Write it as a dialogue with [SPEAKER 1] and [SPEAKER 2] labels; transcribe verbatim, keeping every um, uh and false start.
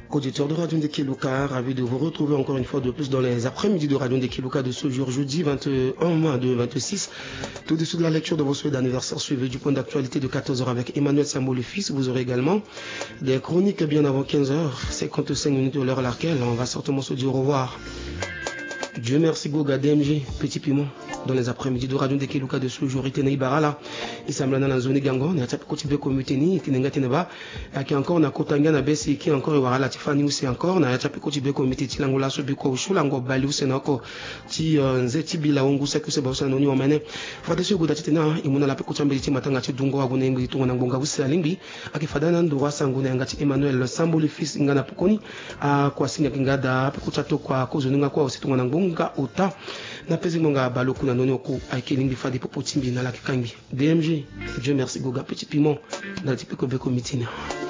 [SPEAKER 1] Auditeurs de Radio Ndekeluka, ravi de vous retrouver encore une fois de plus dans les après-midi de Radio Ndekeluka de ce jour, jeudi vingt et un mai deux mille vingt-six. Tout de suite de la lecture de vos souhaits d'anniversaire suivi du point d'actualité de quatorze heures avec Emmanuel Sambo le fils. Vous aurez également des chroniques bien avant quinze heures, cinquante-cinq minutes de l'heure à laquelle on va certainement se dire au revoir. Dieu merci Goga D M G, Petit Piment. Dans les après-midi de Radio Ndekeluka de ce jour, il y a il semble dans la zone Gango, il y a petit peu commuté ni qui n'est pas qui encore na kotanga na besi qui encore il y aura la tifani ou c'est encore na ya petit peu commuté tilangola so biko shulango bali ou c'est nako ti nzeti bila ongu sa que c'est ba noni omene fada se goda tena imuna la peko chambe ti matanga ti dungo abone ngi to na ngonga usi alimbi akifadana ndo wasangu na ngati Emmanuel Sambo le fils ngana pokoni a kwa singa kingada peko chato kwa kozoninga kwa usitunga na ngonga ota na pezi ngonga baloko na noni oko akelingi fadi popo timbi na la kikangi D M G. Dieu merci Goga Petit Piment dans le type que vous committez.